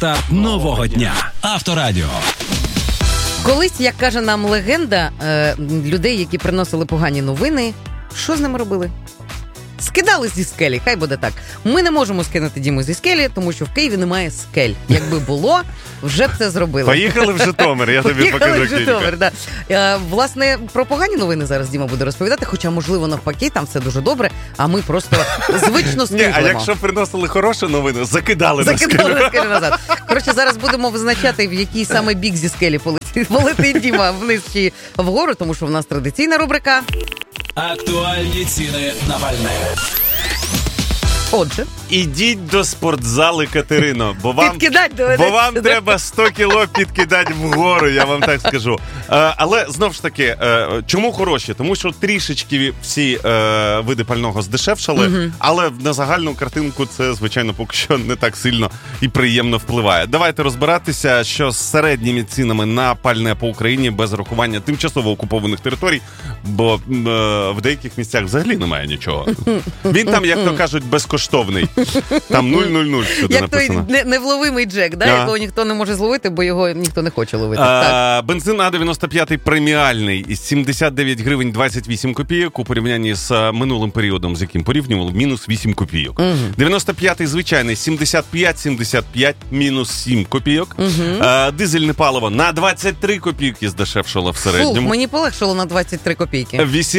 Старт нового дня. Авторадіо. Колись, як каже нам легенда, людей, які приносили погані новини, що з ними робили? Скидали зі скелі, хай буде так. Ми не можемо скинути Діму зі скелі, тому що в Києві немає скель. Якби було, вже б це зробили. Поїхали в Житомир, я тобі покажу кілька. Поїхали в Житомир, да. Власне, про погані новини зараз Діма буде розповідати, хоча, можливо, навпаки, там все дуже добре, а ми просто звично скиглимо. А якщо приносили хорошу новину, закидали на скелю назад. Коротше, зараз будемо визначати, в який саме бік зі скелі полетить Діма вниз чи вгору, тому що в нас традиційна рубрика Актуальні ціни на пальне. Отже, ідіть до спортзали, Катерино, бо вам треба 100 кіло підкидати вгору, я вам так скажу. Але, знову ж таки, чому хороші? Тому що трішечки всі види пального здешевшали, але на загальну картинку це, звичайно, поки що не так сильно і приємно впливає. Давайте розбиратися, що з середніми цінами на пальне по Україні без рахування тимчасово окупованих територій, бо в деяких місцях взагалі немає нічого. Він там, як то кажуть, безкоштовний. Там 000 сюди як написано. Як той невловимий Джек, да? Якого ніхто не може зловити, бо його ніхто не хоче ловити. Бензин А95 преміальний із 79 гривень 28 копійок у порівнянні з минулим періодом, з яким порівнювали, мінус 8 копійок. 95-й звичайний 75, мінус 7 копійок. Дизельне паливо на 23 копійки здешевшало в середньому. Фух, мені полегшало на 23 копійки.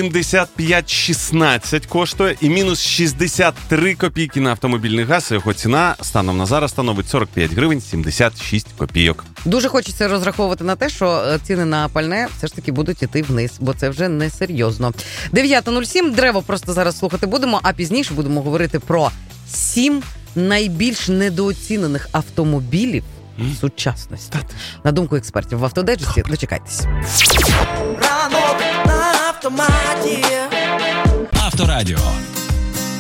85,16 коштує і мінус 63 копійки на автомобільний газ. Його ціна станом на зараз становить 45 гривень 76 копійок. Дуже хочеться розраховувати на те, що ціни на пальне все ж таки будуть іти вниз, бо це вже не серйозно. 9:07, Древо просто зараз слухати будемо, а пізніше будемо говорити про 7 найбільш недооцінених автомобілів сучасності. На думку експертів в Автодайджесті, дочекайтесь. Авторадіо.